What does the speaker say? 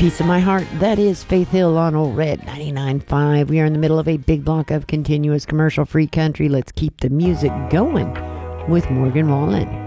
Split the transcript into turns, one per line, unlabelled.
Piece of My Heart. That is Faith Hill on Old Red 99.5. We are in the middle of a big block of continuous commercial-free country. Let's keep the music going with Morgan Wallen.